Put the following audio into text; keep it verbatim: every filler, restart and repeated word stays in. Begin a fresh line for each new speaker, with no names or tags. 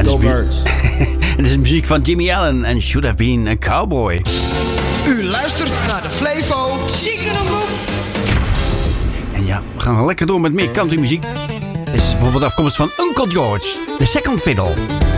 Go Birds.
Het is muziek van Jimmy Allen en Should Have Been a Cowboy.
U luistert naar de Flevo Ziekenroep.
En ja, we gaan lekker door met meer countrymuziek. Dit is bijvoorbeeld afkomstig van Uncle George, The Second Fiddle.